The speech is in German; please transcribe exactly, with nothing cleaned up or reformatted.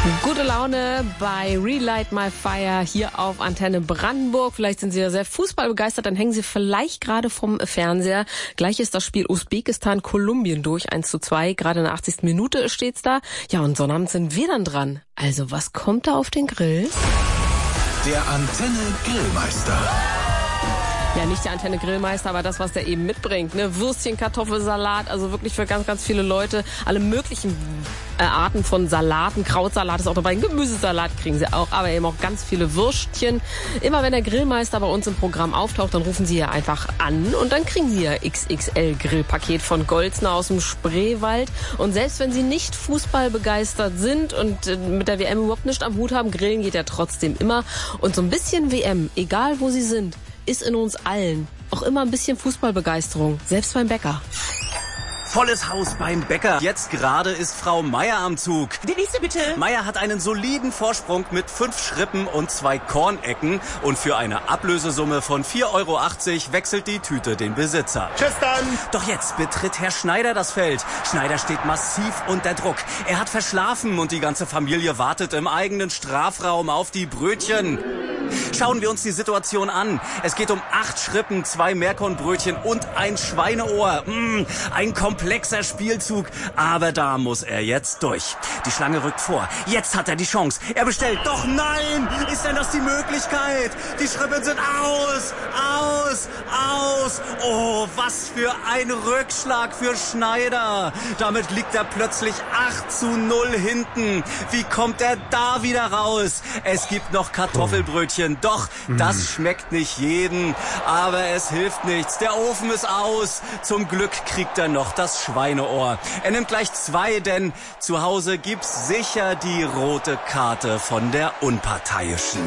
Gute Laune bei Relight My Fire hier auf Antenne Brandenburg. Vielleicht sind Sie ja sehr fußballbegeistert, dann hängen Sie vielleicht gerade vom Fernseher. Gleich ist das Spiel Usbekistan-Kolumbien durch, eins zu zwei. Gerade in der achtzigsten Minute steht's da. Ja, und Sonnabend sind wir dann dran. Also, was kommt da auf den Grill? Der Antenne Grillmeister. Ja, nicht der Antenne Grillmeister, aber das, was der eben mitbringt. Ne? Würstchen, Kartoffelsalat, also wirklich für ganz, ganz viele Leute. Alle möglichen äh, Arten von Salaten. Krautsalat ist auch dabei, Gemüsesalat kriegen sie auch, aber eben auch ganz viele Würstchen. Immer wenn der Grillmeister bei uns im Programm auftaucht, dann rufen Sie hier einfach an und dann kriegen Sie Ihr X X L-Grillpaket von Goldsner aus dem Spreewald. Und selbst wenn Sie nicht fußballbegeistert sind und äh, mit der W M überhaupt nichts am Hut haben, grillen geht ja trotzdem immer. Und so ein bisschen W M, egal wo Sie sind, ist in uns allen auch immer ein bisschen Fußballbegeisterung, selbst beim Bäcker. Volles Haus beim Bäcker. Jetzt gerade ist Frau Meier am Zug. Die nächste bitte. Meier hat einen soliden Vorsprung mit fünf Schrippen und zwei Kornecken. Und für eine Ablösesumme von vier Euro achtzig wechselt die Tüte den Besitzer. Tschüss dann. Doch jetzt betritt Herr Schneider das Feld. Schneider steht massiv unter Druck. Er hat verschlafen und die ganze Familie wartet im eigenen Strafraum auf die Brötchen. Schauen wir uns die Situation an. Es geht um acht Schrippen, zwei Meerkornbrötchen und ein Schweineohr. Mmh, ein komplexer Spielzug, aber da muss er jetzt durch. Die Schlange rückt vor. Jetzt hat er die Chance. Er bestellt. Doch nein! Ist denn das die Möglichkeit? Die Schrippen sind aus! Aus! Aus! Oh, was für ein Rückschlag für Schneider. Damit liegt er plötzlich acht zu null hinten. Wie kommt er da wieder raus? Es gibt noch Kartoffelbrötchen. Doch, das schmeckt nicht jedem, aber es hilft nichts. Der Ofen ist aus. Zum Glück kriegt er noch das Schweineohr. Er nimmt gleich zwei, denn zu Hause gibt's sicher die rote Karte von der Unparteiischen.